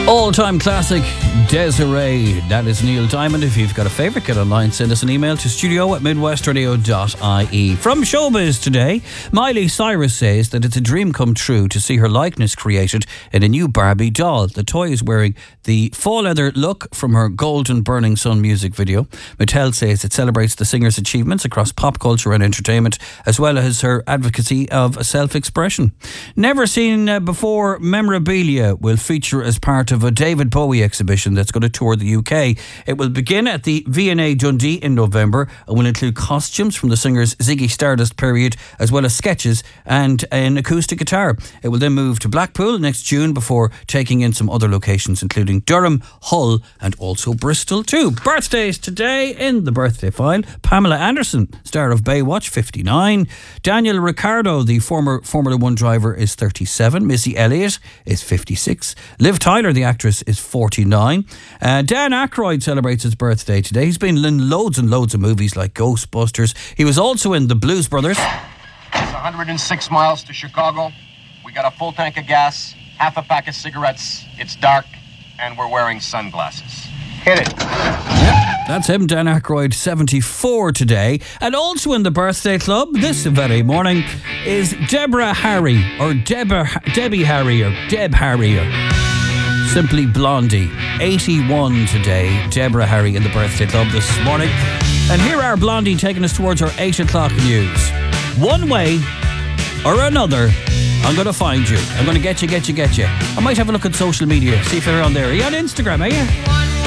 All-time classic, Desiree. That is Neil Diamond. If you've got a favourite, get online. Send us an email to studio@midwestradio.ie. From Showbiz today, Miley Cyrus says that it's a dream come true to see her likeness created in a new Barbie doll. The toy is wearing the faux leather look from her Golden Burning Sun music video. Mattel says it celebrates the singer's achievements across pop culture and entertainment, as well as her advocacy of self-expression. Never seen before memorabilia will feature as part of a David Bowie exhibition that's going to tour the UK. It will begin at the V&A Dundee in November and will include costumes from the singer's Ziggy Stardust period, as well as sketches and an acoustic guitar. It will then move to Blackpool next June before taking in some other locations, including Durham, Hull and also Bristol too. Birthdays today in the birthday file: Pamela Anderson, star of Baywatch, 59. Daniel Ricciardo, the former Formula 1 driver, is 37. Missy Elliott is 56. Liv Tyler, the actress, is 49. Dan Aykroyd celebrates his birthday today. He's been in loads and loads of movies like Ghostbusters. He was also in The Blues Brothers. It's 106 miles to Chicago. We got a full tank of gas, half a pack of cigarettes. It's dark, and we're wearing sunglasses. Hit it. Yep, that's him, Dan Aykroyd, 74 today. And also in the birthday club this very morning is Deborah Harry, or Debbie Harry, or Deb Harry, or simply Blondie. 81 today, Deborah Harry in the birthday club this morning. And here are Blondie taking us towards our 8 o'clock news. One way or another, I'm going to find you. I'm going to get you. I might have a look at social media, see if you're on there. Are you on Instagram, are you?